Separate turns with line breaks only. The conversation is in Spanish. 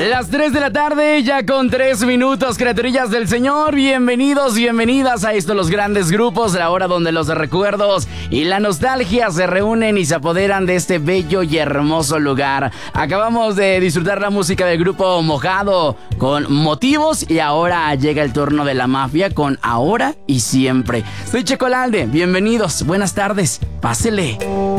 Las 3 de la tarde, ya con 3 minutos, criaturillas del Señor. Bienvenidos, bienvenidas a esto, los grandes grupos, la hora donde los recuerdos y la nostalgia se reúnen y se apoderan de este bello y hermoso lugar. Acabamos de disfrutar la música del grupo Mojado con Motivos y ahora llega el turno de la mafia con Ahora y Siempre. Soy Checo Lalde, bienvenidos, buenas tardes, pásele.